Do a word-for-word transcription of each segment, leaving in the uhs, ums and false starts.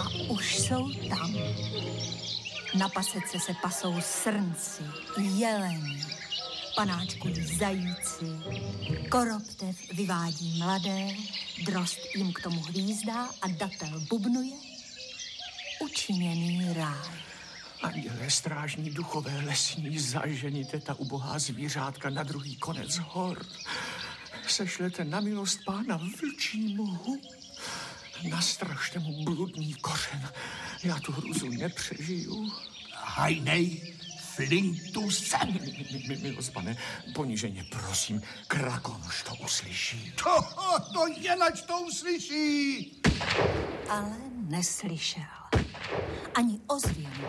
A už jsou tam. Na pasece se pasou srnci, jeleni, panáčkují zajíci, koroptev vyvádí mladé, drost jim k tomu hvízdá a datel bubnuje. Učiněný ráj. Andělé, strážní duchové, lesní, zaženíte ta ubohá zvířátka na druhý konec hor. Sešlete na milost pána vlčí mhu. Nastražte mu bludný kořen. Já tu hruzu nepřežiju. Hajnej, flintu sem. Milost, pane, poníženě prosím, Krakonoš to uslyší. To, to jenač to uslyší. Ale neslyšel. Ani ozvěnu.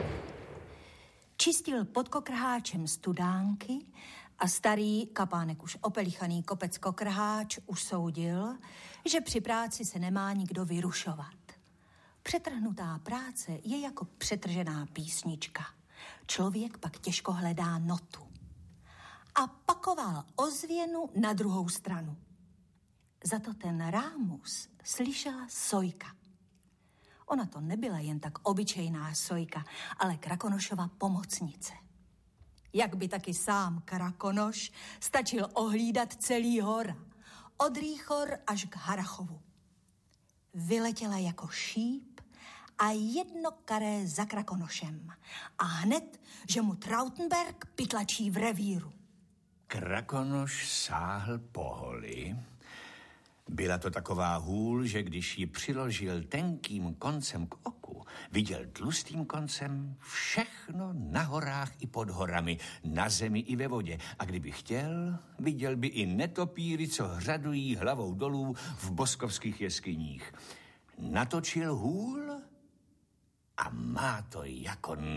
Čistil pod kokrháčem studánky a starý, kapánek už opelichaný kopec kokrháč usoudil, že při práci se nemá nikdo vyrušovat. Přetrhnutá práce je jako přetržená písnička. Člověk pak těžko hledá notu. A pakoval ozvěnu na druhou stranu. Za to ten Rámus slyšela Sojka. Ona to nebyla jen tak obyčejná Sojka, ale Krakonošova pomocnice. Jak by taky sám Krakonoš stačil ohlídat celý hora, od Rýchor až k Harachovu. Vyletěla jako šíp a jedno karé za Krakonošem. A hned, že mu Trautenberg pytlačí v revíru. Krakonoš sáhl po holi. Byla to taková hůl, že když ji přiložil tenkým koncem k oku, viděl tlustým koncem všechno na horách i pod horami, na zemi i ve vodě. A kdyby chtěl, viděl by i netopíry, co hřadují hlavou dolů v boskovských jeskyních. Natočil hůl a má to jako